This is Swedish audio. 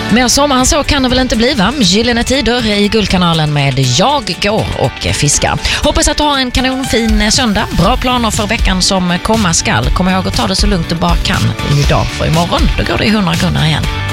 Mer sommar än så kan det väl inte bli, va? Gyllene tider i Guldkanalen med Jag går och fiskar. Hoppas att du har en kanonfin söndag. Bra planer för veckan som komma skall. Kom ihåg att ta det så lugnt du bara kan idag, för imorgon då går det 100 kronor igen.